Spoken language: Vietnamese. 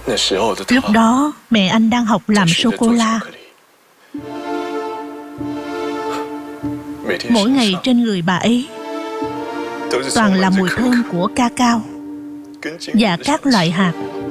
Lúc đó mẹ anh đang học làm sô-cô-la. Mỗi ngày trên người bà ấy toàn là mùi thơm của ca cao và các loại hạt.